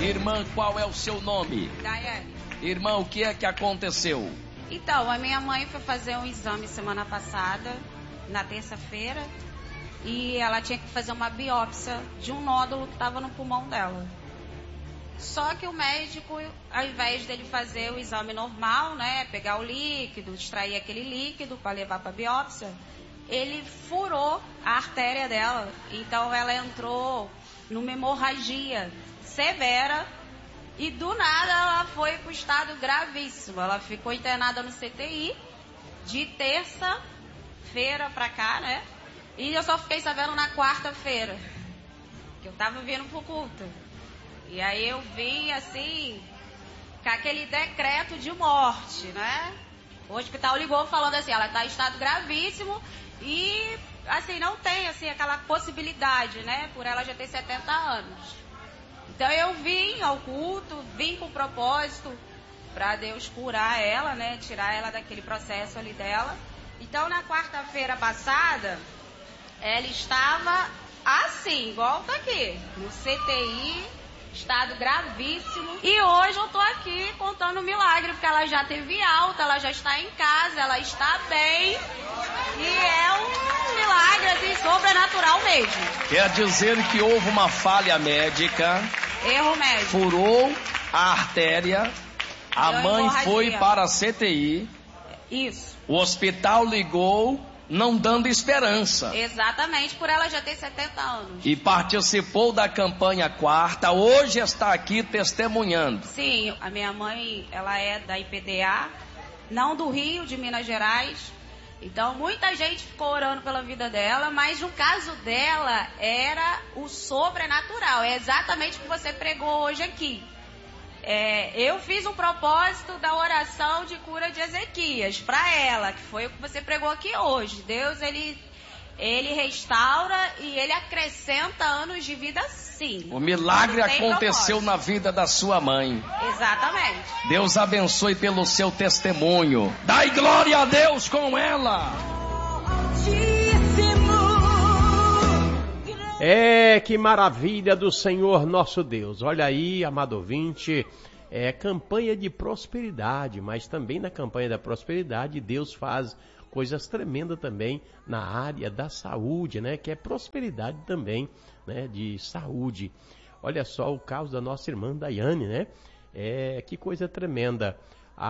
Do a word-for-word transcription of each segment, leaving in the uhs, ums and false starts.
Irmã, qual é o seu nome? Daiane. Irmã, o que é que aconteceu? Então, a minha mãe foi fazer um exame semana passada, na terça-feira, e ela tinha que fazer uma biópsia de um nódulo que estava no pulmão dela. Só que o médico, ao invés dele fazer o exame normal, né, pegar o líquido, extrair aquele líquido para levar para a biópsia, ele furou a artéria dela. Então ela entrou numa hemorragia severa e do nada ela foi para o estado gravíssimo. Ela ficou internada no C T I de terça-feira para cá, né? E eu só fiquei sabendo na quarta-feira, que eu tava vindo pro culto. E aí eu vim, assim, com aquele decreto de morte, né? O hospital ligou falando assim, ela está em estado gravíssimo e, assim, não tem, assim, aquela possibilidade, né? Por ela já ter setenta anos. Então eu vim ao culto, vim com o propósito para Deus curar ela, né? Tirar ela daquele processo ali dela. Então na quarta-feira passada, ela estava assim, igual tá aqui, no C T I, estado gravíssimo. E hoje eu tô aqui contando um milagre, porque ela já teve alta, ela já está em casa, ela está bem. E é um milagre, assim, sobrenatural mesmo. Quer dizer que houve uma falha médica. Erro médico. Furou a artéria. A Deu mãe hemorragia. foi para a C T I. Isso. O hospital ligou, não dando esperança. Exatamente, por ela já ter setenta anos. E participou da campanha quarta, hoje está aqui testemunhando. Sim, a minha mãe, ela é da I P D A, não do Rio, de Minas Gerais. Então, muita gente ficou orando pela vida dela, mas no caso dela, era o sobrenatural. É exatamente o que você pregou hoje aqui. É, eu fiz um propósito da oração de cura de Ezequias para ela, que foi o que você pregou aqui hoje. Deus, ele, ele restaura e ele acrescenta anos de vida, sim. O milagre aconteceu propósito. na vida da sua mãe. Exatamente. Deus abençoe pelo seu testemunho. Dai glória a Deus com ela. É, que maravilha do Senhor nosso Deus. Olha aí, amado ouvinte, é campanha de prosperidade, mas também na campanha da prosperidade Deus faz coisas tremendas também na área da saúde, né? Que é prosperidade também, né? De saúde. Olha só o caso da nossa irmã Daiane, né? É, que coisa tremenda.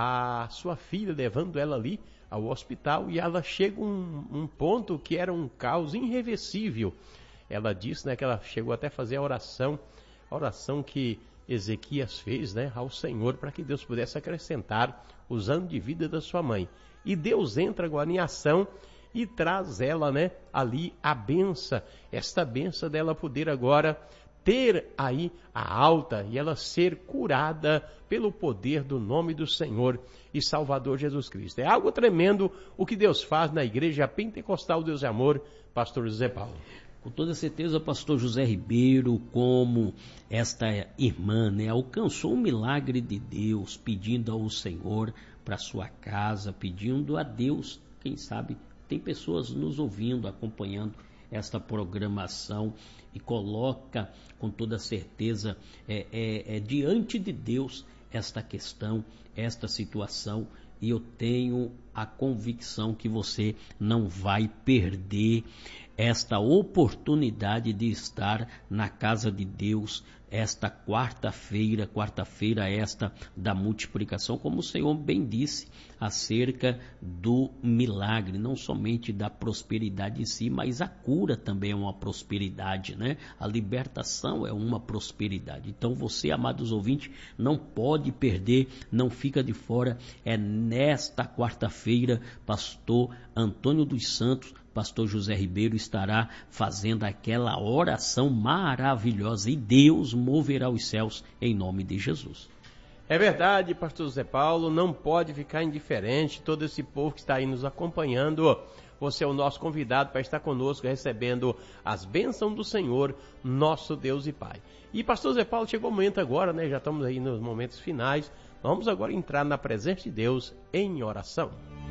A sua filha levando ela ali ao hospital e ela chega a um, um ponto que era um caos irreversível. Ela disse, né, que ela chegou até a fazer a oração, a oração que Ezequias fez, né, ao Senhor, para que Deus pudesse acrescentar os anos de vida da sua mãe. E Deus entra agora em ação e traz ela, né, ali a benção, esta benção dela poder agora ter aí a alta e ela ser curada pelo poder do nome do Senhor e Salvador Jesus Cristo. É algo tremendo o que Deus faz na Igreja Pentecostal Deus de Amor, pastor José Paulo. Com toda certeza, pastor José Ribeiro, como esta irmã, né, alcançou um milagre de Deus, pedindo ao Senhor para sua casa, pedindo a Deus, quem sabe, tem pessoas nos ouvindo, acompanhando esta programação e coloca com toda certeza é, é, é, diante de Deus esta questão, esta situação, e eu tenho a convicção que você não vai perder esta oportunidade de estar na casa de Deus esta quarta-feira, quarta-feira esta da multiplicação, como o Senhor bem disse, acerca do milagre, não somente da prosperidade em si, mas a cura também é uma prosperidade, né? A libertação é uma prosperidade. Então você, amados ouvintes, não pode perder, não fica de fora. É nesta quarta-feira, pastor Antônio dos Santos, pastor José Ribeiro estará fazendo aquela oração maravilhosa e Deus moverá os céus em nome de Jesus. É verdade, pastor José Paulo, não pode ficar indiferente, todo esse povo que está aí nos acompanhando. Você é o nosso convidado para estar conosco recebendo as bênçãos do Senhor, nosso Deus e Pai. E pastor José Paulo, chegou o momento agora, né? Já estamos aí nos momentos finais. Vamos agora entrar na presença de Deus em oração.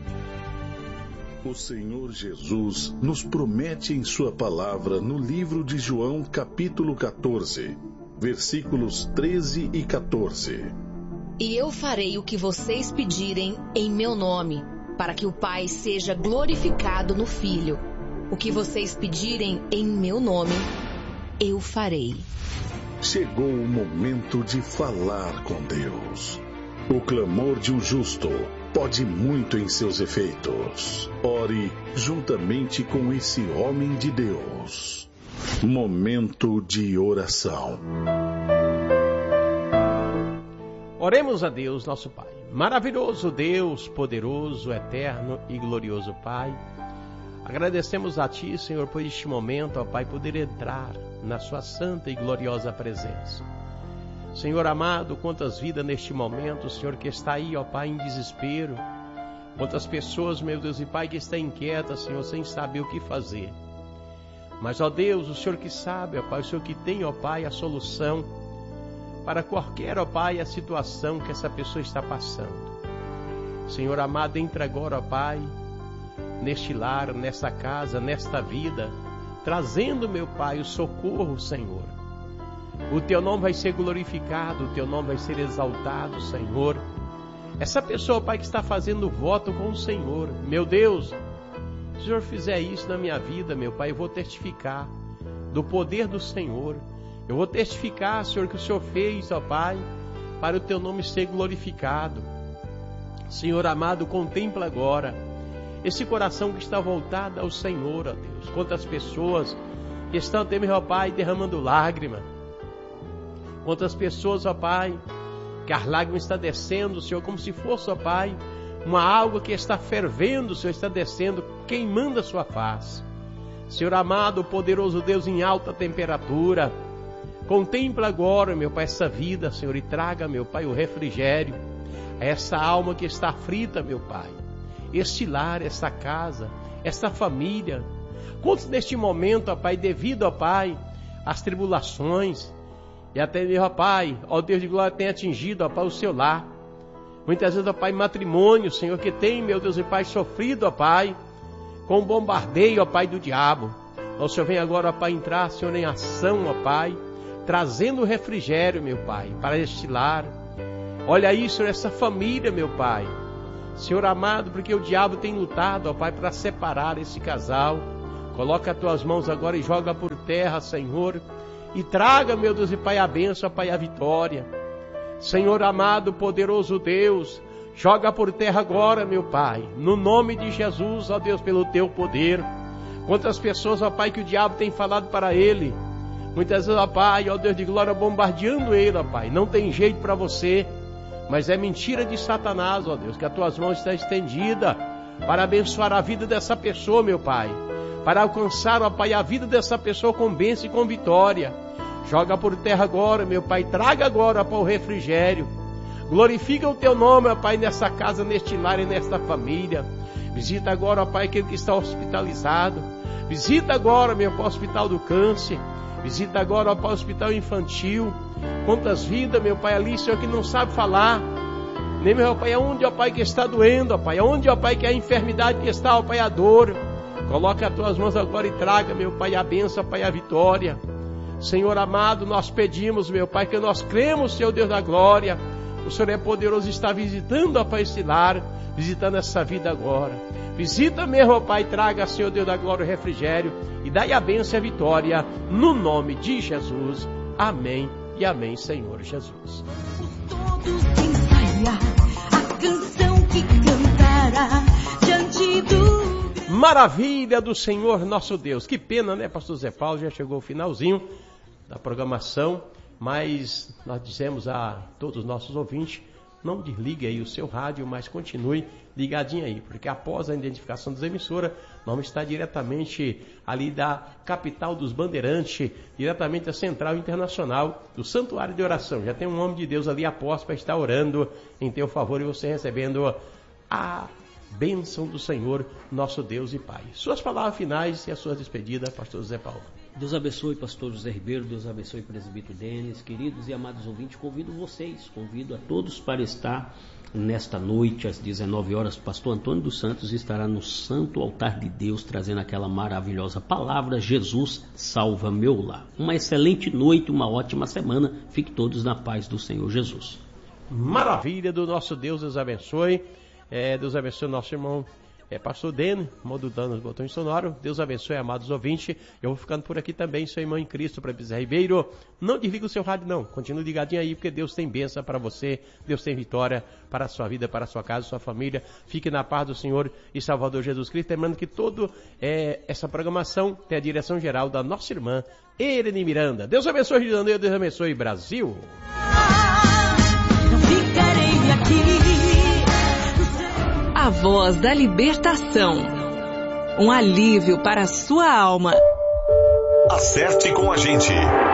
O Senhor Jesus nos promete em sua palavra no livro de João, capítulo quatorze. versículos treze e quatorze. E eu farei o que vocês pedirem em meu nome, para que o Pai seja glorificado no Filho. O que vocês pedirem em meu nome, eu farei. Chegou o momento de falar com Deus. O clamor de um justo pode muito em seus efeitos. Ore juntamente com esse homem de Deus. Momento de oração. Oremos a Deus, nosso Pai. Maravilhoso Deus, poderoso, eterno e glorioso Pai. Agradecemos a Ti, Senhor, por este momento, ó Pai, poder entrar na Sua santa e gloriosa presença. Senhor amado, quantas vidas neste momento, Senhor, que está aí, ó Pai, em desespero. Quantas pessoas, meu Deus e Pai, que está inquieta, Senhor, sem saber o que fazer. Mas, ó Deus, o Senhor que sabe, ó Pai, o Senhor que tem, ó Pai, a solução para qualquer, ó Pai, a situação que essa pessoa está passando. Senhor amado, entra agora, ó Pai, neste lar, nesta casa, nesta vida, trazendo, meu Pai, o socorro, Senhor. O Teu nome vai ser glorificado, o Teu nome vai ser exaltado, Senhor. Essa pessoa, Pai, que está fazendo voto com o Senhor, meu Deus, se o Senhor fizer isso na minha vida, meu Pai, eu vou testificar do poder do Senhor. Eu vou testificar, Senhor, que o Senhor fez, ó Pai, para o Teu nome ser glorificado. Senhor amado, contempla agora esse coração que está voltado ao Senhor, ó Deus. Quantas pessoas que estão até, meu Pai, derramando lágrima. Quantas pessoas, ó Pai, que as lágrimas estão descendo, Senhor, como se fosse, ó Pai, uma água que está fervendo, Senhor, está descendo, queimando a sua face. Senhor amado, poderoso Deus, em alta temperatura, contempla agora, meu Pai, essa vida, Senhor, e traga, meu Pai, o refrigério a essa alma que está aflita, meu Pai. Este lar, esta casa, esta família. Quantos neste momento, ó Pai, devido, ó Pai, às tribulações, e até, meu Pai, ó Deus de glória, tem atingido, ó Pai, o seu lar. Muitas vezes, ó Pai, matrimônio, Senhor, que tem, meu Deus e Pai, sofrido, ó Pai, com o bombardeio, ó Pai, do diabo. O Senhor vem agora, ó Pai, entrar, Senhor, em ação, ó Pai, trazendo refrigério, meu Pai, para este lar. Olha aí, Senhor, essa família, meu Pai. Senhor amado, porque o diabo tem lutado, ó Pai, para separar esse casal. Coloca as tuas mãos agora e joga por terra, Senhor, e traga, meu Deus e Pai, a bênção, ó Pai, a vitória. Senhor amado, poderoso Deus, joga por terra agora, meu Pai, no nome de Jesus, ó Deus, pelo Teu poder. Quantas pessoas, ó Pai, que o diabo tem falado para ele, muitas vezes, ó Pai, ó Deus de glória, bombardeando ele, ó Pai, não tem jeito para você, mas é mentira de Satanás, ó Deus, que as Tuas mãos estão estendidas para abençoar a vida dessa pessoa, meu Pai, para alcançar, ó Pai, a vida dessa pessoa com bênção e com vitória. Joga por terra agora, meu Pai, traga agora, ó Pai, o refrigério. Glorifica o Teu nome, ó Pai, nessa casa, neste lar e nesta família. Visita agora, ó Pai, aquele que está hospitalizado. Visita agora, meu Pai, o hospital do câncer. Visita agora, ó Pai, o hospital infantil. Quantas vidas, meu Pai, ali, Senhor, que não sabe falar. Nem, meu Pai, aonde, ó Pai, que está doendo, ó Pai. Aonde, ó Pai, que é a enfermidade que está, ó Pai, a dor. Coloca as Tuas mãos agora e traga, meu Pai, a bênção, ó Pai, a vitória. Senhor amado, nós pedimos, meu Pai, que nós cremos, Senhor Deus da glória. O Senhor é poderoso e está visitando, ó Pai, esse lar, visitando essa vida agora. Visita mesmo, ó Pai, traga, Senhor Deus da glória, o refrigério e dai a bênção e a vitória, no nome de Jesus. Amém e amém, Senhor Jesus. Todos ensaiar a canção que cantará diante do... Maravilha do Senhor nosso Deus. Que pena, né, Pastor Zé Paulo? Já chegou o finalzinho da programação, mas nós dizemos a todos os nossos ouvintes, não desligue aí o seu rádio, mas continue ligadinho aí, porque após a identificação das emissoras, vamos estar diretamente ali da capital dos Bandeirantes, diretamente da Central Internacional do Santuário de Oração. Já tem um homem de Deus ali após para estar orando em teu favor e você recebendo a bênção do Senhor, nosso Deus e Pai. Suas palavras finais e a sua despedida, Pastor Zé Paulo. Deus abençoe, pastor José Ribeiro, Deus abençoe, presbítero Denis, queridos e amados ouvintes, convido vocês, convido a todos para estar nesta noite, às dezenove horas, o pastor Antônio dos Santos estará no Santo Altar de Deus, trazendo aquela maravilhosa palavra, Jesus salva meu lar. Uma excelente noite, uma ótima semana, fiquem todos na paz do Senhor Jesus. Maravilha do nosso Deus, Deus abençoe, é, Deus abençoe o nosso irmão, É pastor Dene, modulando os botões sonoros. Deus abençoe, amados ouvintes. Eu vou ficando por aqui também, seu irmão em Cristo, para José Ribeiro. Não desliga o seu rádio, não. Continue ligadinho aí, porque Deus tem bênção para você. Deus tem vitória para a sua vida, para a sua casa, sua família. Fique na paz do Senhor e Salvador Jesus Cristo. Lembrando que toda é, essa programação tem a direção geral da nossa irmã Irene Miranda. Deus abençoe, Rio de Janeiro. Deus abençoe, Brasil. Não ficarei aqui. A voz da libertação. Um alívio para a sua alma. Acerte com a gente.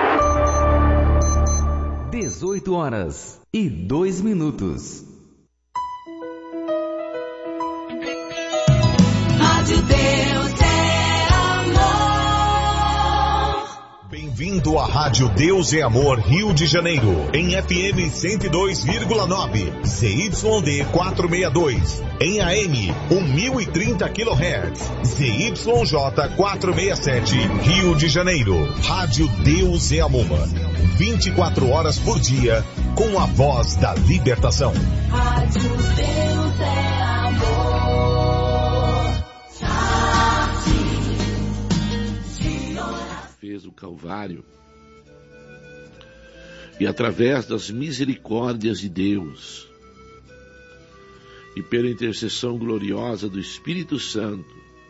dezoito horas e dois minutos. Rádio Deus é amor. Bem-vindo à Rádio Deus é Amor Rio de Janeiro, em F M cento e dois vírgula nove, Z Y D quatrocentos e sessenta e dois, em A M mil e trinta quilohertz, Z Y J quatrocentos e sessenta e sete, Rio de Janeiro. Rádio Deus é Amor, vinte e quatro horas por dia, com a voz da libertação. Rádio Deus é amor. Fez o Calvário, e através das misericórdias de Deus e pela intercessão gloriosa do Espírito Santo,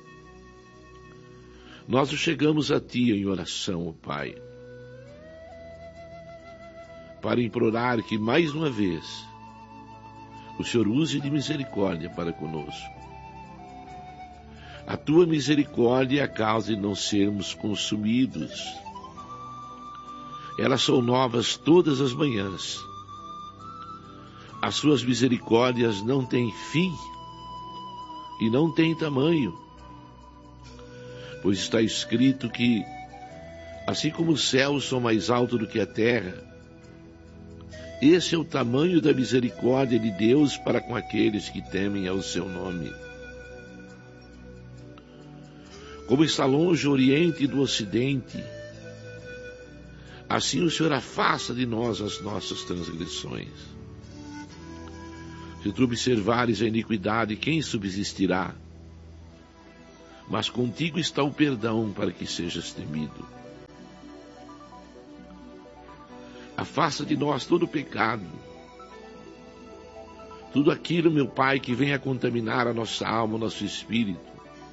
nós chegamos a Ti em oração, ó Pai, para implorar que mais uma vez o Senhor use de misericórdia para conosco. A Tua misericórdia é a causa de não sermos consumidos. Elas são novas todas as manhãs. As Suas misericórdias não têm fim e não têm tamanho, pois está escrito que, assim como os céus são mais altos do que a terra, esse é o tamanho da misericórdia de Deus para com aqueles que temem ao Seu nome. Como está longe o Oriente do Ocidente, assim o Senhor afasta de nós as nossas transgressões. Se tu observares a iniquidade, quem subsistirá? Mas contigo está o perdão para que sejas temido. Afasta de nós todo o pecado, tudo aquilo, meu Pai, que venha contaminar a nossa alma, o nosso espírito,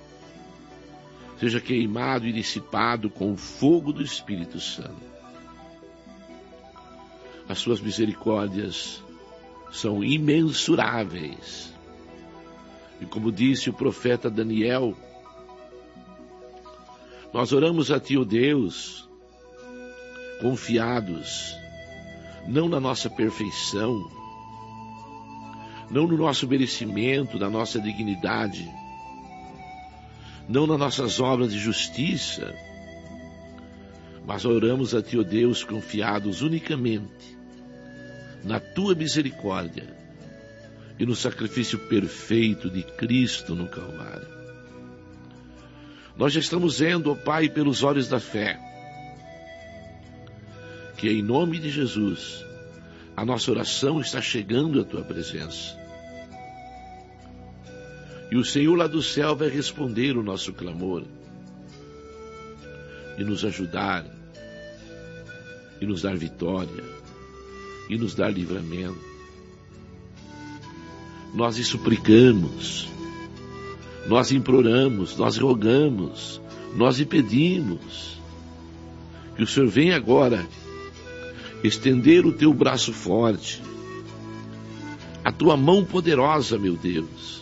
seja queimado e dissipado com o fogo do Espírito Santo. As Suas misericórdias são imensuráveis. E como disse o profeta Daniel, nós oramos a Ti, ó Deus, confiados, não na nossa perfeição, não no nosso merecimento, na nossa dignidade, não nas nossas obras de justiça, mas oramos a Ti, ó Deus, confiados unicamente na Tua misericórdia e no sacrifício perfeito de Cristo no Calvário. Nós já estamos vendo, ó Pai, pelos olhos da fé, que em nome de Jesus, a nossa oração está chegando à Tua presença. E o Senhor lá do céu vai responder o nosso clamor e nos ajudar, e nos dar vitória, e nos dar livramento. Nós lhe suplicamos, nós imploramos, nós rogamos, nós lhe pedimos que o Senhor venha agora estender o Teu braço forte, a Tua mão poderosa, meu Deus,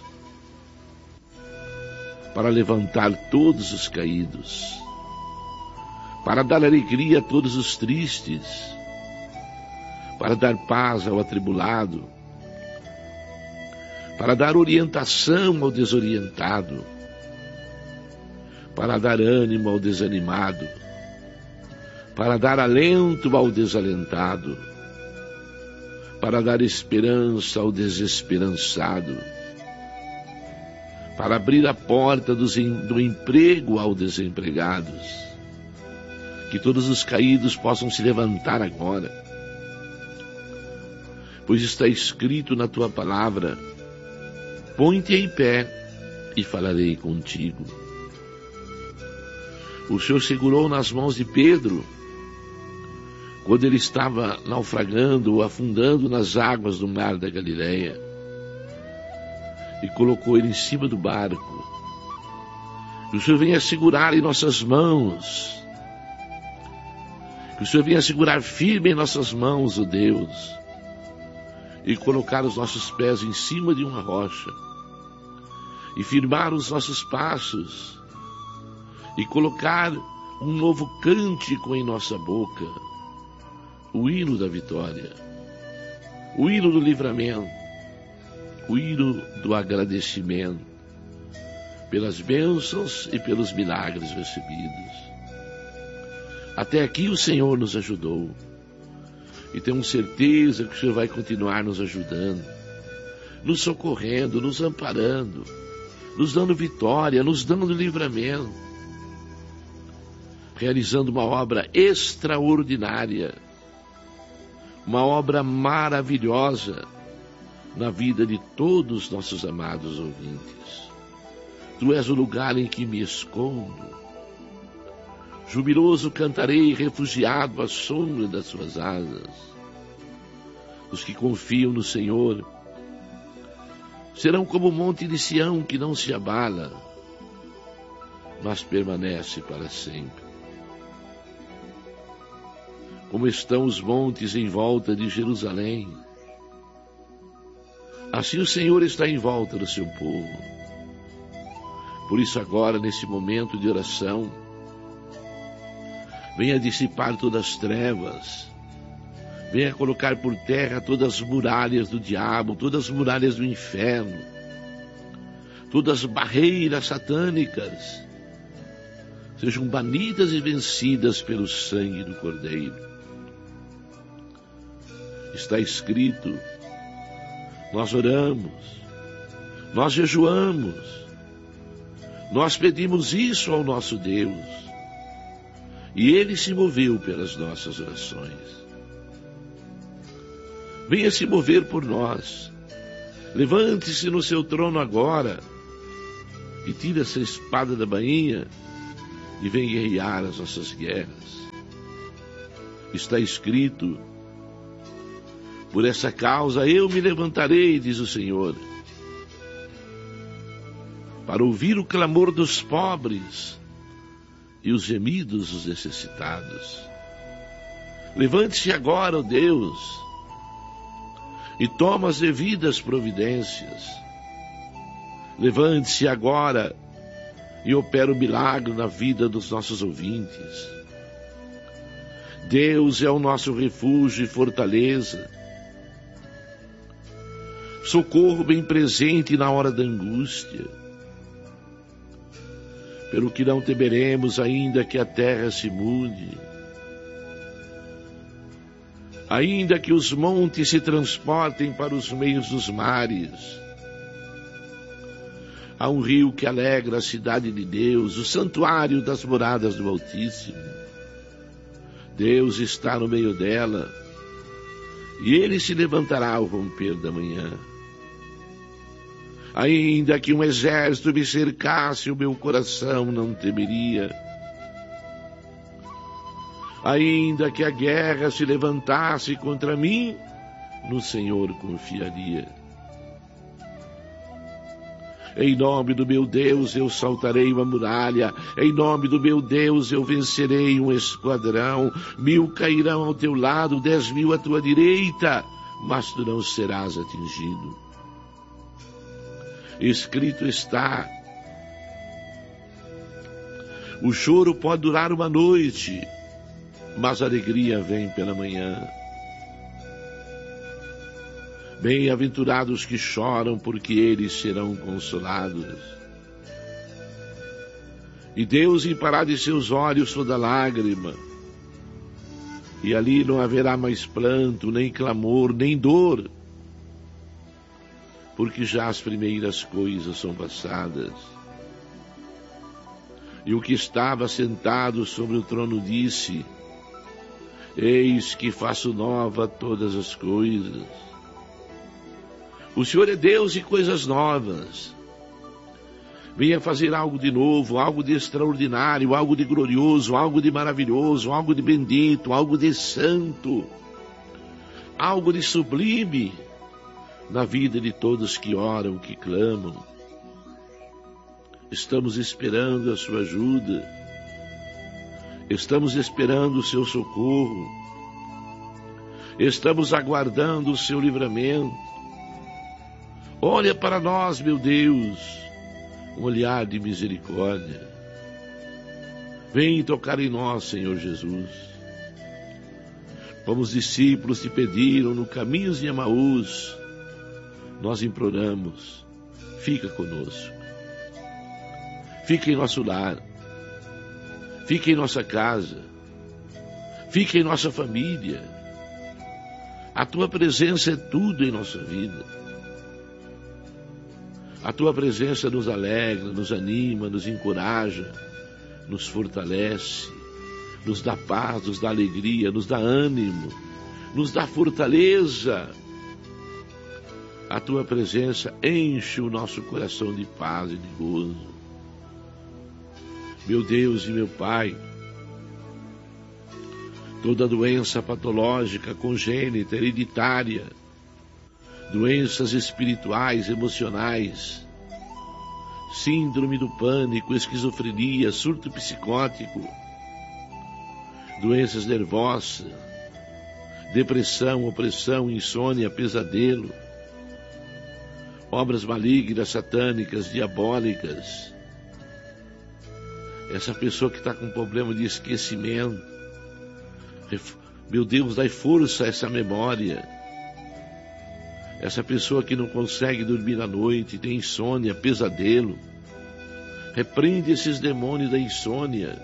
para levantar todos os caídos, para dar alegria a todos os tristes, para dar paz ao atribulado, para dar orientação ao desorientado, para dar ânimo ao desanimado, para dar alento ao desalentado, para dar esperança ao desesperançado, para abrir a porta do emprego aos desempregados. Que todos os caídos possam se levantar agora, pois está escrito na tua palavra: põe-te em pé e falarei contigo. O Senhor segurou nas mãos de Pedro quando ele estava naufragando ou afundando nas águas do mar da Galileia, e colocou ele em cima do barco. Que o Senhor venha segurar em nossas mãos, que o Senhor venha segurar firme em nossas mãos, ó Deus, e colocar os nossos pés em cima de uma rocha, e firmar os nossos passos, e colocar um novo cântico em nossa boca, o hino da vitória, o hino do livramento, o hino do agradecimento pelas bênçãos e pelos milagres recebidos. Até aqui o Senhor nos ajudou, e temos certeza que o Senhor vai continuar nos ajudando, nos socorrendo, nos amparando, nos dando vitória, nos dando livramento, realizando uma obra extraordinária, uma obra maravilhosa na vida de todos os nossos amados ouvintes. Tu és o lugar em que me escondo. Jubiloso cantarei, refugiado à sombra das suas asas. Os que confiam no Senhor serão como o monte de Sião, que não se abala, mas permanece para sempre. Como estão os montes em volta de Jerusalém, assim o Senhor está em volta do seu povo. Por isso agora, nesse momento de oração, venha dissipar todas as trevas, venha colocar por terra todas as muralhas do diabo, todas as muralhas do inferno, todas as barreiras satânicas, sejam banidas e vencidas pelo sangue do Cordeiro. Está escrito, nós oramos, nós jejuamos, nós pedimos isso ao nosso Deus, e Ele se moveu pelas nossas orações. Venha se mover por nós, levante-se no seu trono agora, e tire essa espada da bainha, e venha guerrear as nossas guerras. Está escrito, por essa causa eu me levantarei, diz o Senhor, para ouvir o clamor dos pobres e os gemidos dos necessitados. Levante-se agora, ó Deus, e toma as devidas providências. Levante-se agora e opera o milagre na vida dos nossos ouvintes. Deus é o nosso refúgio e fortaleza, socorro bem presente na hora da angústia. Pelo que não temeremos, ainda que a terra se mude, ainda que os montes se transportem para os meios dos mares. Há um rio que alegra a cidade de Deus, o santuário das moradas do Altíssimo. Deus está no meio dela, e Ele se levantará ao romper da manhã. Ainda que um exército me cercasse, o meu coração não temeria. Ainda que a guerra se levantasse contra mim, no Senhor confiaria. Em nome do meu Deus eu saltarei uma muralha, em nome do meu Deus eu vencerei um esquadrão. Mil cairão ao teu lado, dez mil à tua direita, mas tu não serás atingido. Escrito está, o choro pode durar uma noite, mas a alegria vem pela manhã. Bem-aventurados que choram, porque eles serão consolados. E Deus imparará de seus olhos toda lágrima, E ali não haverá mais pranto, nem clamor, nem dor, porque já as primeiras coisas são passadas. E o que estava sentado sobre o trono disse: eis que faço nova todas as coisas. O Senhor é Deus e coisas novas. Venha fazer algo de novo, algo de extraordinário, algo de glorioso, algo de maravilhoso, algo de bendito, algo de santo, algo de sublime na vida de todos que oram, que clamam. Estamos esperando a sua ajuda. Estamos esperando o seu socorro. Estamos aguardando o seu livramento. Olha para nós, meu Deus, um olhar de misericórdia. Vem tocar em nós, Senhor Jesus. Como os discípulos te pediram no caminho de Emaús, nós imploramos, fica conosco. Fica em nosso lar. Fica em nossa casa. Fica em nossa família. A tua presença é tudo em nossa vida. A tua presença nos alegra, nos anima, nos encoraja, nos fortalece, nos dá paz, nos dá alegria, nos dá ânimo, nos dá fortaleza. A tua presença enche o nosso coração de paz e de gozo. Meu Deus e meu Pai, toda doença patológica, congênita, hereditária, doenças espirituais, emocionais, síndrome do pânico, esquizofrenia, surto psicótico, doenças nervosas, depressão, opressão, insônia, pesadelo, obras malignas, satânicas, diabólicas. Essa pessoa que está com problema de esquecimento, meu Deus, dai força a essa memória. Essa pessoa que não consegue dormir à noite, tem insônia, pesadelo, repreende esses demônios da insônia.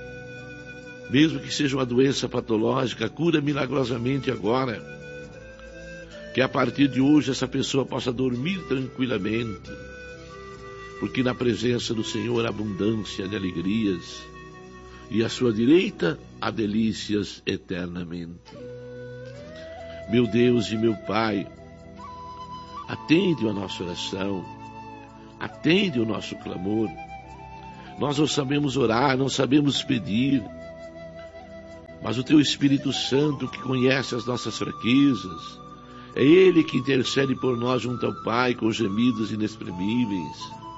Mesmo que seja uma doença patológica, cura milagrosamente agora. Que a partir de hoje essa pessoa possa dormir tranquilamente, porque na presença do Senhor há abundância de alegrias, e à sua direita há delícias eternamente. Meu Deus e meu Pai, atende a nossa oração, atende o nosso clamor. Nós não sabemos orar, não sabemos pedir, mas o Teu Espírito Santo, que conhece as nossas fraquezas, é Ele que intercede por nós junto ao Pai com gemidos inexprimíveis.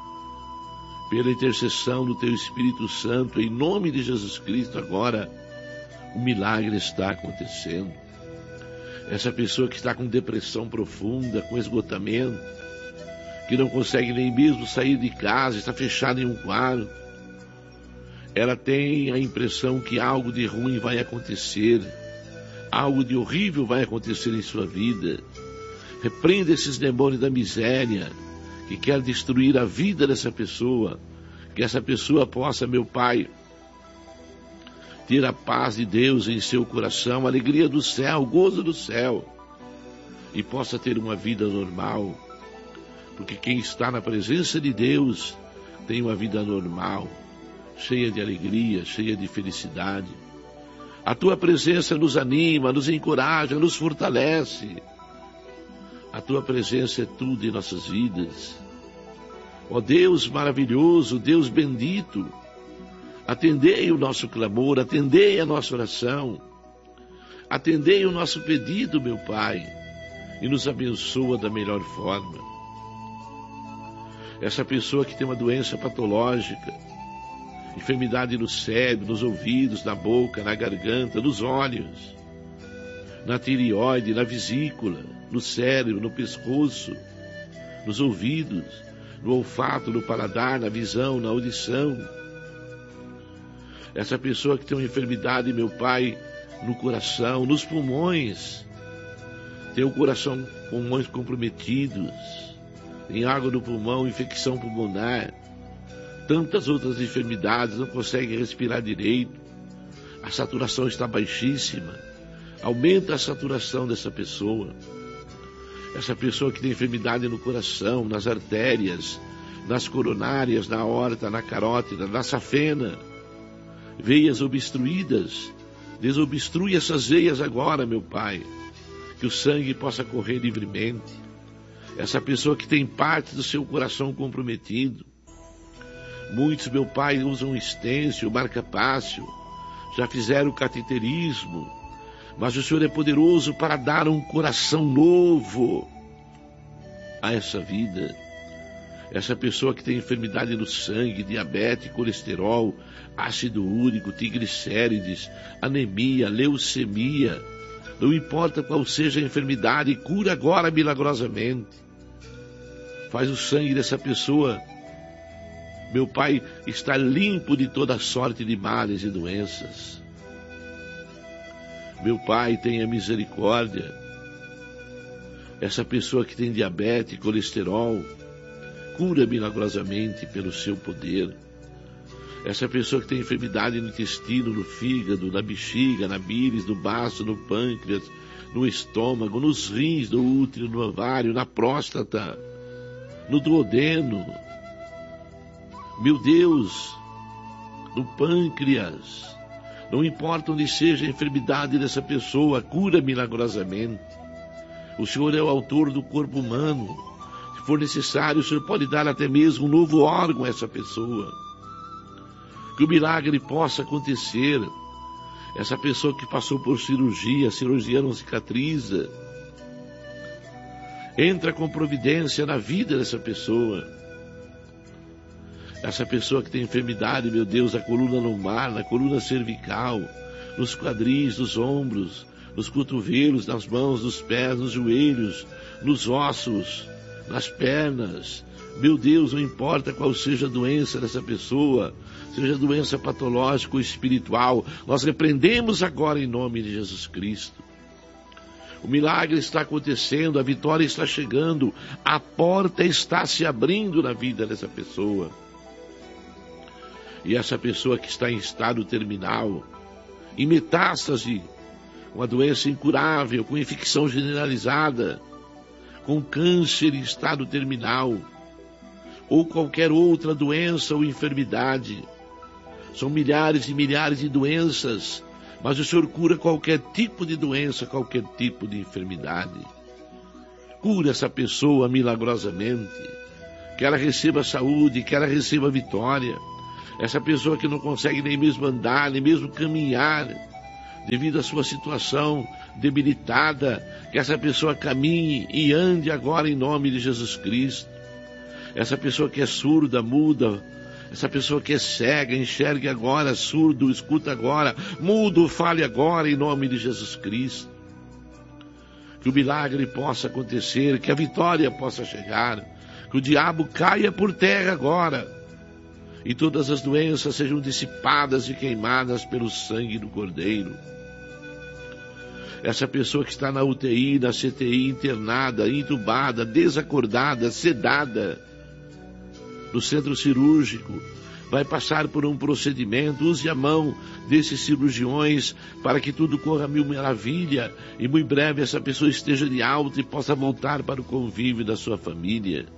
Pela intercessão do Teu Espírito Santo, em nome de Jesus Cristo, agora o milagre está acontecendo. Essa pessoa que está com depressão profunda, com esgotamento, que não consegue nem mesmo sair de casa, está fechada em um quarto, ela tem a impressão que algo de ruim vai acontecer, algo de horrível vai acontecer em sua vida. Repreenda esses demônios da miséria, que quer destruir a vida dessa pessoa, que essa pessoa possa, meu Pai, ter a paz de Deus em seu coração, a alegria do céu, o gozo do céu, e possa ter uma vida normal, porque quem está na presença de Deus tem uma vida normal, cheia de alegria, cheia de felicidade. A Tua presença nos anima, nos encoraja, nos fortalece. A Tua presença é tudo em nossas vidas. Ó Deus maravilhoso, Deus bendito, atendei o nosso clamor, atendei a nossa oração, atendei o nosso pedido, meu Pai, e nos abençoa da melhor forma. Essa pessoa que tem uma doença patológica, enfermidade no cérebro, nos ouvidos, na boca, na garganta, nos olhos, na tireoide, na vesícula, no cérebro, no pescoço, nos ouvidos, no olfato, no paladar, na visão, na audição. Essa pessoa que tem uma enfermidade, meu Pai, no coração, nos pulmões, tem o coração, pulmões comprometidos, tem água no pulmão, infecção pulmonar, tantas outras enfermidades, não consegue respirar direito, a saturação está baixíssima, Aumenta a saturação dessa pessoa. Essa pessoa que tem enfermidade no coração, nas artérias, nas coronárias, na aorta, na carótida, na safena, veias obstruídas, desobstrui essas veias agora, meu Pai, que o sangue possa correr livremente. Essa pessoa que tem parte do seu coração comprometido. Muitos, meu Pai, usam estêncil, marca-pássio, já fizeram cateterismo, mas o Senhor é poderoso para dar um coração novo a essa vida. Essa pessoa que tem enfermidade no sangue, diabetes, colesterol, ácido úrico, triglicérides, anemia, leucemia, não importa qual seja a enfermidade, cura agora milagrosamente. Faz o sangue dessa pessoa, meu Pai, estar limpo de toda sorte de males e doenças. Meu Pai, tenha misericórdia. Essa pessoa que tem diabetes, colesterol, cura milagrosamente pelo seu poder. Essa pessoa que tem enfermidade no intestino, no fígado, na bexiga, na bíris, no baço, no pâncreas, no estômago, nos rins, no útero, no ovário, na próstata, no duodeno, meu Deus, no pâncreas, não importa onde seja a enfermidade dessa pessoa, cura milagrosamente. O Senhor é o autor do corpo humano. Se for necessário, o Senhor pode dar até mesmo um novo órgão a essa pessoa. Que o milagre possa acontecer. Essa pessoa que passou por cirurgia, a cirurgia não cicatriza. Entra com providência na vida dessa pessoa. Essa pessoa que tem enfermidade, meu Deus, na coluna lombar, na coluna cervical, nos quadris, nos ombros, nos cotovelos, nas mãos, nos pés, nos joelhos, nos ossos, nas pernas. Meu Deus, não importa qual seja a doença dessa pessoa, seja doença patológica ou espiritual, nós repreendemos agora em nome de Jesus Cristo. O milagre está acontecendo, a vitória está chegando, a porta está se abrindo na vida dessa pessoa. E essa pessoa que está em estado terminal, em metástase, uma doença incurável, com infecção generalizada, com câncer em estado terminal, ou qualquer outra doença ou enfermidade. São milhares e milhares de doenças, mas o Senhor cura qualquer tipo de doença, qualquer tipo de enfermidade. Cura essa pessoa milagrosamente, que ela receba saúde, que ela receba vitória. Essa pessoa que não consegue nem mesmo andar, nem mesmo caminhar, devido à sua situação debilitada, que essa pessoa caminhe e ande agora em nome de Jesus Cristo. Essa pessoa que é surda, muda, essa pessoa que é cega, enxergue agora, surdo, escuta agora, mudo, fale agora em nome de Jesus Cristo. Que o milagre possa acontecer, que a vitória possa chegar, que o diabo caia por terra agora, e todas as doenças sejam dissipadas e queimadas pelo sangue do Cordeiro. Essa pessoa que está na U T I, na C T I, internada, entubada, desacordada, sedada, no centro cirúrgico, vai passar por um procedimento, use a mão desses cirurgiões para que tudo corra mil maravilha e muito breve essa pessoa esteja de alta e possa voltar para o convívio da sua família.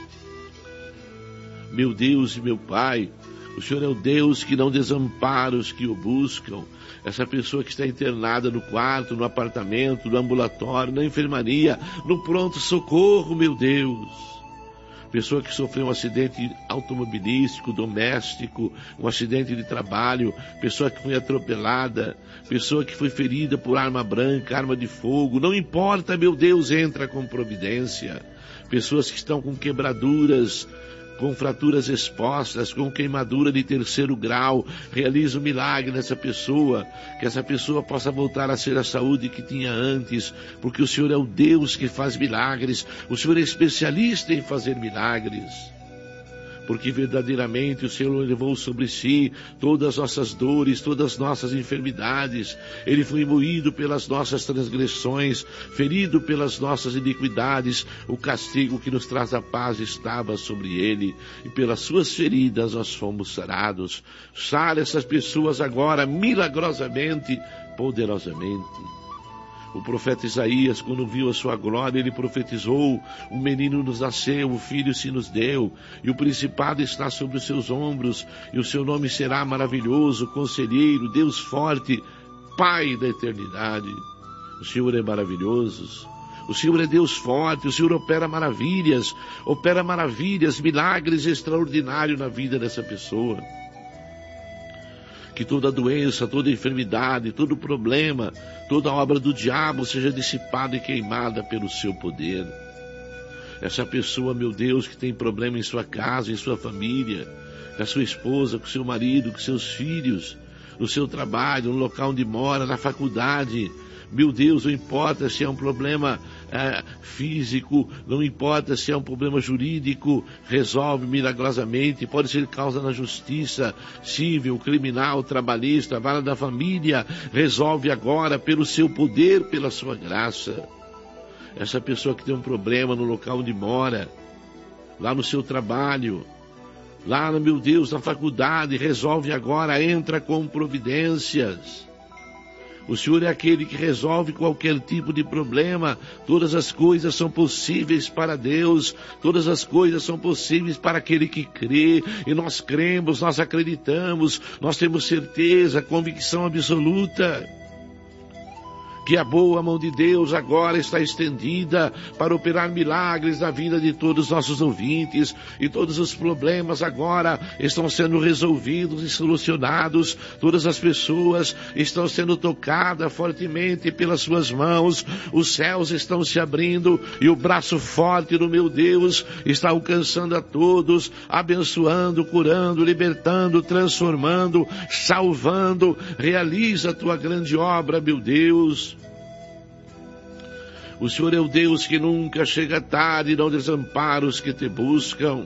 Meu Deus e meu Pai, o Senhor é o Deus que não desampara os que o buscam. Essa pessoa que está internada no quarto, no apartamento, no ambulatório, na enfermaria, no pronto-socorro, meu Deus. Pessoa que sofreu um acidente automobilístico, doméstico, um acidente de trabalho, pessoa que foi atropelada, pessoa que foi ferida por arma branca, arma de fogo, não importa, meu Deus, entra com providência. Pessoas que estão com quebraduras, com fraturas expostas, com queimadura de terceiro grau, realiza um milagre nessa pessoa, que essa pessoa possa voltar a ser a saúde que tinha antes, porque o Senhor é o Deus que faz milagres, o Senhor é especialista em fazer milagres, porque verdadeiramente o Senhor levou sobre si todas as nossas dores, todas as nossas enfermidades. Ele foi moído pelas nossas transgressões, ferido pelas nossas iniquidades. O castigo que nos traz a paz estava sobre ele, e pelas suas feridas nós fomos sarados. Sara essas pessoas agora milagrosamente, poderosamente. O profeta Isaías, quando viu a sua glória, ele profetizou: um menino nos nasceu, o filho se nos deu, e o principado está sobre os seus ombros, e o seu nome será maravilhoso, conselheiro, Deus forte, Pai da eternidade. O Senhor é maravilhoso, o Senhor é Deus forte, o Senhor opera maravilhas, opera maravilhas, milagres extraordinários na vida dessa pessoa. Que toda doença, toda enfermidade, todo problema, toda obra do diabo seja dissipada e queimada pelo seu poder. Essa pessoa, meu Deus, que tem problema em sua casa, em sua família, com a sua esposa, com o seu marido, com seus filhos, no seu trabalho, no local onde mora, na faculdade. Meu Deus, não importa se é um problema é, físico, não importa se é um problema jurídico, resolve milagrosamente. Pode ser causa na justiça, civil, criminal, trabalhista, vara da família, resolve agora pelo seu poder, pela sua graça. Essa pessoa que tem um problema no local onde mora, lá no seu trabalho, lá, meu Deus, na faculdade, resolve agora, entra com providências. O Senhor é aquele que resolve qualquer tipo de problema. Todas as coisas são possíveis para Deus. Todas as coisas são possíveis para aquele que crê. E nós cremos, nós acreditamos, nós temos certeza, convicção absoluta que a boa mão de Deus agora está estendida para operar milagres na vida de todos os nossos ouvintes, e todos os problemas agora estão sendo resolvidos e solucionados. Todas as pessoas estão sendo tocadas fortemente pelas suas mãos. Os céus estão se abrindo e o braço forte do meu Deus está alcançando a todos, abençoando, curando, libertando, transformando, salvando. Realiza a tua grande obra, meu Deus. O Senhor é o Deus que nunca chega tarde e não desampara os que te buscam.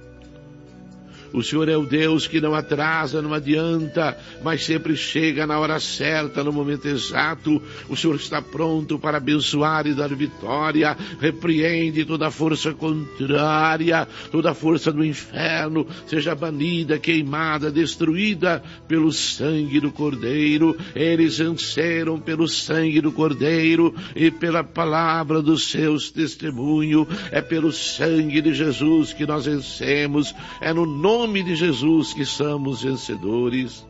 O Senhor é o Deus que não atrasa, não adianta, mas sempre chega na hora certa, no momento exato. O Senhor está pronto para abençoar e dar vitória. Repreende toda força contrária, toda força do inferno, seja banida, queimada, destruída pelo sangue do Cordeiro. Eles venceram pelo sangue do Cordeiro e pela palavra dos seus testemunhos. É pelo sangue de Jesus que nós vencemos. É no nome Em nome de Jesus que somos vencedores.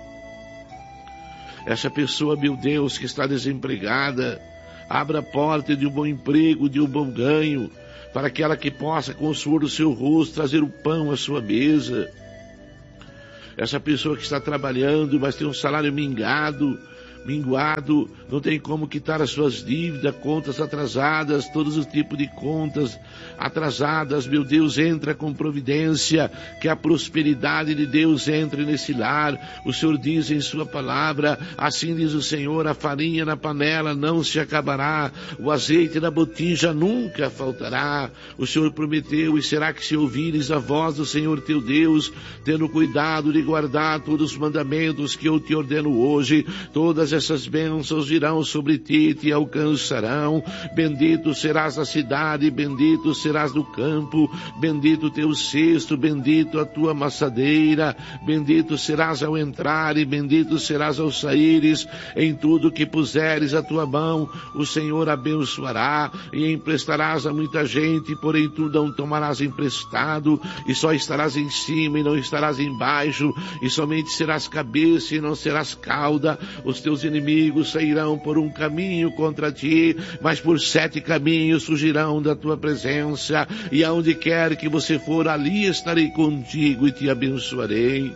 Essa pessoa, meu Deus, que está desempregada, abra a porta de um bom emprego, de um bom ganho, para aquela que possa, com o suor do seu rosto, trazer o pão à sua mesa. Essa pessoa que está trabalhando, mas tem um salário mingado, minguado, não tem como quitar as suas dívidas, contas atrasadas, todos os tipos de contas atrasadas, meu Deus, entra com providência, que a prosperidade de Deus entre nesse lar. O Senhor diz em sua palavra, assim diz o Senhor, a farinha na panela não se acabará, o azeite na botija nunca faltará. O Senhor prometeu, e será que se ouvires a voz do Senhor teu Deus, tendo cuidado de guardar todos os mandamentos que eu te ordeno hoje, todas essas bênçãos virão sobre ti e te alcançarão. Bendito serás na cidade, bendito serás no campo, bendito teu cesto, bendito a tua amassadeira, bendito serás ao entrar e bendito serás ao saíres. Em tudo que puseres a tua mão, o Senhor abençoará, e emprestarás a muita gente, porém tu não tomarás emprestado, e só estarás em cima e não estarás embaixo, e somente serás cabeça e não serás cauda. Os teus inimigos sairão por um caminho contra ti, mas por sete caminhos fugirão da tua presença, e aonde quer que você for, ali estarei contigo e te abençoarei.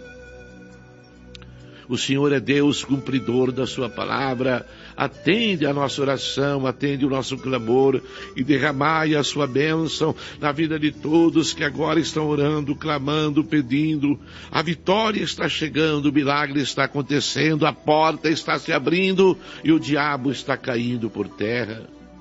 O Senhor é Deus cumpridor da sua palavra. Atende a nossa oração, atende o nosso clamor e derramai a sua bênção na vida de todos que agora estão orando, clamando, pedindo. A vitória está chegando, o milagre está acontecendo, a porta está se abrindo e o diabo está caindo por terra.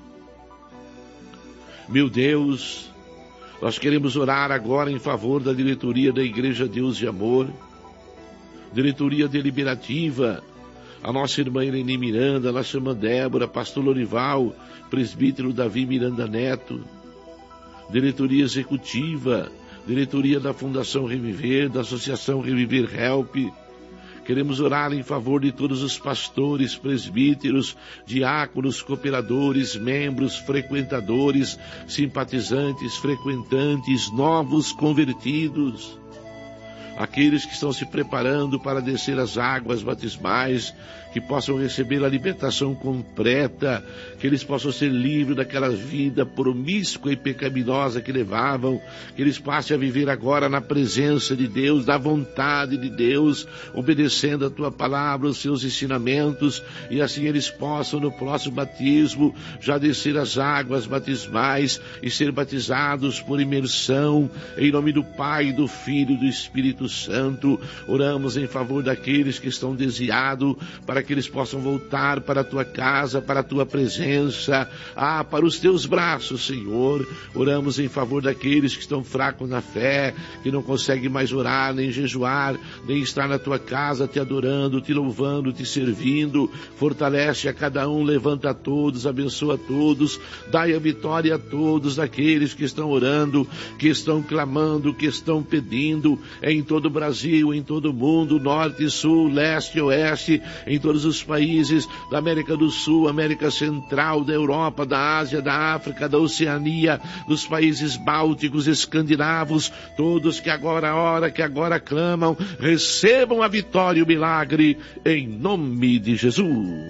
Meu Deus, nós queremos orar agora em favor da diretoria da Igreja Deus de Amor, diretoria deliberativa, a nossa irmã Irene Miranda, a nossa irmã Débora, pastor Lorival, presbítero Davi Miranda Neto, diretoria executiva, diretoria da Fundação Reviver, da Associação Reviver Help. Queremos orar em favor de todos os pastores, presbíteros, diáconos, cooperadores, membros, frequentadores, simpatizantes, frequentantes, novos convertidos. Aqueles que estão se preparando para descer as águas batismais, que possam receber a libertação completa, que eles possam ser livres daquela vida promíscua e pecaminosa que levavam, que eles passem a viver agora na presença de Deus, na vontade de Deus, obedecendo a Tua palavra, os Seus ensinamentos, e assim eles possam no próximo batismo já descer as águas batismais e ser batizados por imersão, em nome do Pai, do Filho e do Espírito Santo. Oramos em favor daqueles que estão desviados, para que eles possam voltar para a Tua casa, para a Tua presença, ah, para os Teus braços, Senhor. Oramos em favor daqueles que estão fracos na fé, que não conseguem mais orar, nem jejuar, nem estar na Tua casa Te adorando, Te louvando, Te servindo. Fortalece a cada um, levanta a todos, abençoa a todos, dai a vitória a todos aqueles que estão orando, que estão clamando, que estão pedindo, em todo o Brasil, em todo o mundo, norte, sul, leste, oeste, em todos os países da América do Sul, América Central, da Europa, da Ásia, da África, da Oceania, dos países bálticos, escandinavos, todos que agora oram, que agora clamam, recebam a vitória e o milagre, em nome de Jesus.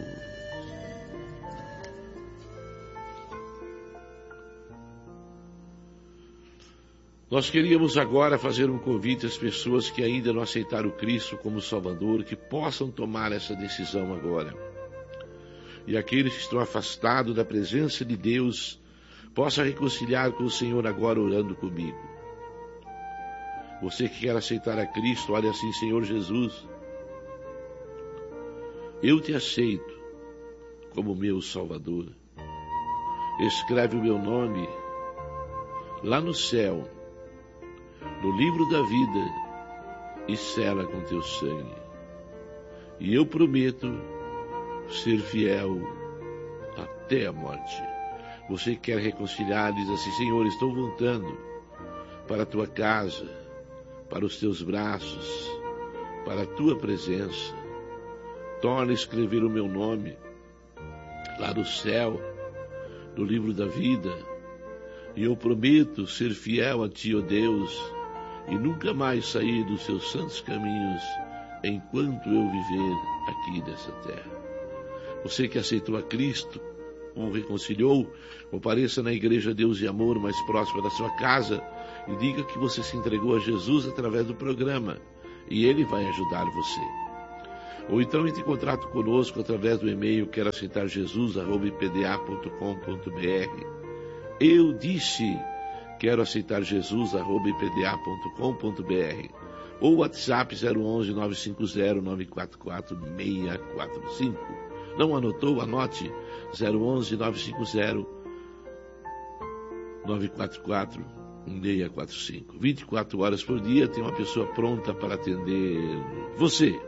Nós queríamos agora fazer um convite às pessoas que ainda não aceitaram Cristo como Salvador, que possam tomar essa decisão agora. E aqueles que estão afastados da presença de Deus, possam reconciliar com o Senhor agora orando comigo. Você que quer aceitar a Cristo, olha assim: Senhor Jesus, eu te aceito como meu Salvador. Escreve o meu nome lá no céu, no livro da vida, e sela com teu sangue. E eu prometo ser fiel até a morte. Você que quer reconciliar, diz assim: Senhor, estou voltando para a tua casa, para os teus braços, para a tua presença. Torna a escrever o meu nome lá no céu, no livro da vida. E eu prometo ser fiel a ti, ó Deus, e nunca mais sair dos seus santos caminhos enquanto eu viver aqui nessa terra. Você que aceitou a Cristo, ou reconciliou, compareça na Igreja Deus e Amor mais próxima da sua casa e diga que você se entregou a Jesus através do programa, e Ele vai ajudar você. Ou então entre em contato conosco através do e-mail quero aceitar jesus arroba i p d a ponto com ponto b r. Eu disse quero aceitar Jesus, arroba i p d a ponto com ponto b r, ou WhatsApp zero onze nove cinco zero nove quatro quatro seis quatro cinco. Não anotou? Anote zero onze nove cinco zero nove quatro quatro seis quatro cinco. vinte e quatro horas por dia tem uma pessoa pronta para atender você.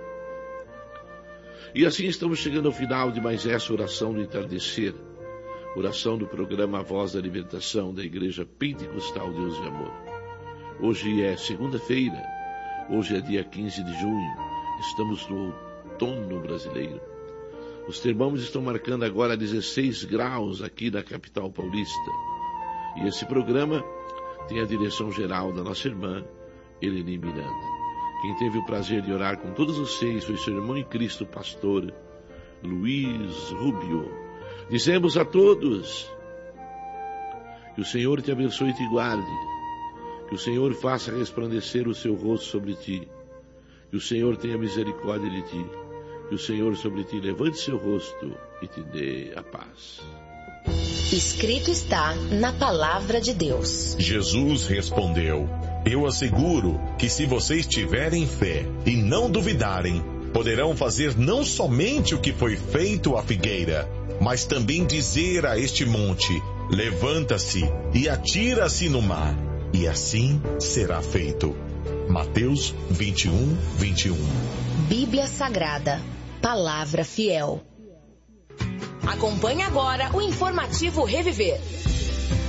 E assim estamos chegando ao final de mais essa oração do entardecer. Oração do programa Voz da Libertação da Igreja Pentecostal Deus e Amor. Hoje é segunda-feira, hoje é dia quinze de junho, estamos no outono brasileiro. Os termômetros estão marcando agora dezesseis graus aqui na capital paulista. E esse programa tem a direção geral da nossa irmã, Eleni Miranda. Quem teve o prazer de orar com todos vocês foi seu irmão em Cristo, pastor Luiz Rubio. Dizemos a todos que o Senhor te abençoe e te guarde, que o Senhor faça resplandecer o seu rosto sobre ti, que o Senhor tenha misericórdia de ti, que o Senhor sobre ti levante seu rosto e te dê a paz. Escrito está na palavra de Deus. Jesus respondeu: eu asseguro que se vocês tiverem fé e não duvidarem, poderão fazer não somente o que foi feito à figueira, mas também dizer a este monte: levanta-se e atira-se no mar, e assim será feito. Mateus vinte e um, vinte e um. Bíblia Sagrada, palavra fiel. Acompanhe agora o informativo Reviver.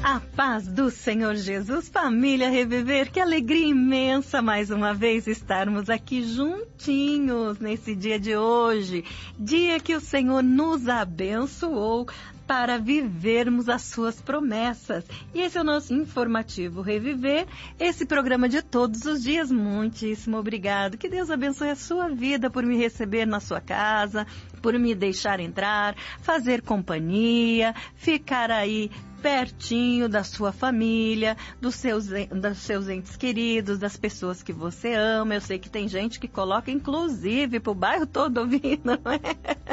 A paz do Senhor Jesus, família Reviver, que alegria imensa mais uma vez estarmos aqui juntinhos nesse dia de hoje, dia que o Senhor nos abençoou para vivermos as suas promessas. E esse é o nosso informativo Reviver, esse programa de todos os dias. Muitíssimo obrigado. Que Deus abençoe a sua vida por me receber na sua casa, por me deixar entrar, fazer companhia, ficar aí pertinho da sua família, dos seus, dos seus entes queridos, das pessoas que você ama. Eu sei que tem gente que coloca, inclusive, pro bairro todo ouvindo, não é?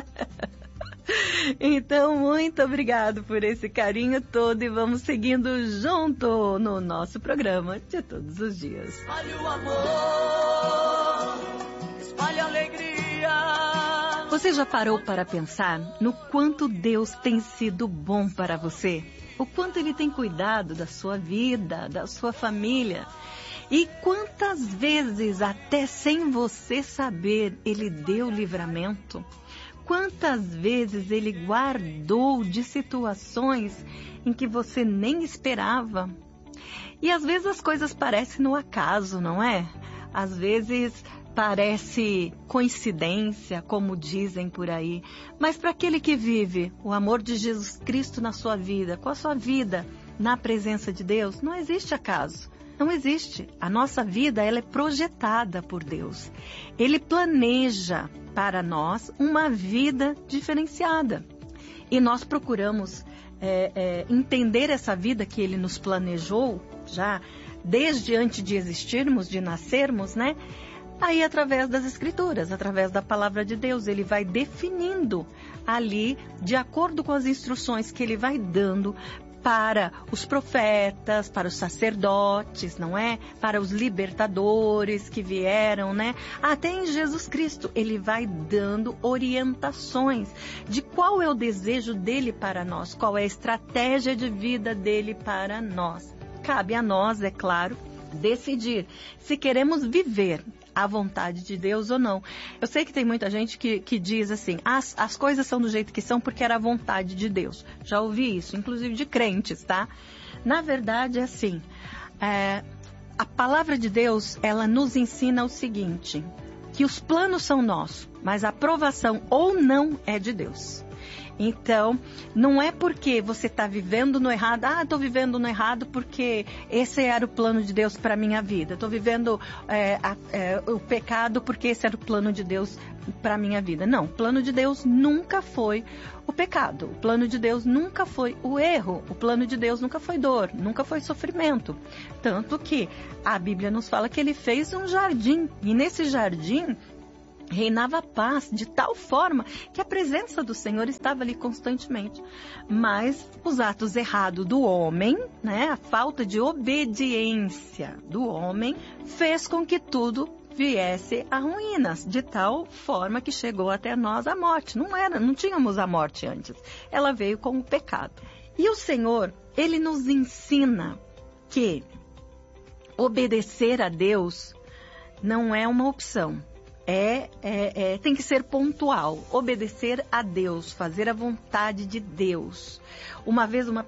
Então, muito obrigado por esse carinho todo e vamos seguindo junto no nosso programa de todos os dias. Espalhe o amor, espalhe a alegria. Você já parou para pensar no quanto Deus tem sido bom para você? O quanto Ele tem cuidado da sua vida, da sua família? E quantas vezes, até sem você saber, Ele deu livramento? Quantas vezes Ele guardou de situações em que você nem esperava? E às vezes as coisas parecem no acaso, não é? Às vezes parece coincidência, como dizem por aí. Mas para aquele que vive o amor de Jesus Cristo na sua vida, com a sua vida na presença de Deus, não existe acaso. Não existe. A nossa vida, ela é projetada por Deus. Ele planeja para nós uma vida diferenciada. E nós procuramos é, é, entender essa vida que Ele nos planejou, já desde antes de existirmos, de nascermos, né? Aí, através das Escrituras, através da Palavra de Deus, Ele vai definindo ali, de acordo com as instruções que Ele vai dando para os profetas, para os sacerdotes, não é? Para os libertadores que vieram, né? Até em Jesus Cristo, Ele vai dando orientações de qual é o desejo dEle para nós, qual é a estratégia de vida dEle para nós. Cabe a nós, é claro, decidir se queremos viver a vontade de Deus ou não. Eu sei que tem muita gente que, que diz assim, as, as coisas são do jeito que são porque era a vontade de Deus. Já ouvi isso, inclusive de crentes, tá? Na verdade, é assim, é, a palavra de Deus, ela nos ensina o seguinte, que os planos são nossos, mas a aprovação ou não é de Deus. Então, não é porque você está vivendo no errado, ah, estou vivendo no errado porque esse era o plano de Deus para a minha vida. Estou vivendo é, a, é, o pecado porque esse era o plano de Deus para a minha vida. Não, o plano de Deus nunca foi o pecado. O plano de Deus nunca foi o erro. O plano de Deus nunca foi dor, nunca foi sofrimento. Tanto que a Bíblia nos fala que Ele fez um jardim. E nesse jardim reinava a paz de tal forma que a presença do Senhor estava ali constantemente. Mas os atos errados do homem, né, a falta de obediência do homem, fez com que tudo viesse a ruínas, de tal forma que chegou até nós a morte. Não era, não tínhamos a morte antes. Ela veio com o pecado. E o Senhor, Ele nos ensina que obedecer a Deus não é uma opção. É, é, é, tem que ser pontual, obedecer a Deus, fazer a vontade de Deus. Uma vez uma